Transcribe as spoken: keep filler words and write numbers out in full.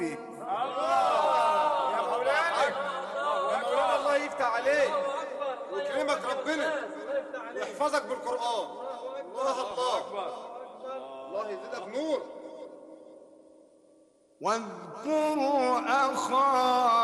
فيه. الله يا مولانا، يا مولانا الله يفتح عليك ويكرمك ربنا ويحفظك بالقرآن. الله الله الله يزيدك نور. واذكروا أخا